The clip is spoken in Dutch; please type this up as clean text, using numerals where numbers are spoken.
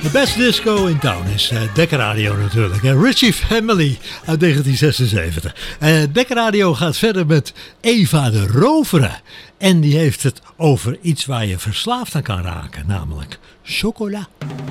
The best disco in town is Decca Radio natuurlijk. Richie Family uit 1976. Decca Radio gaat verder met Eva de Rovere. En die heeft het over iets waar je verslaafd aan kan raken. Namelijk chocola.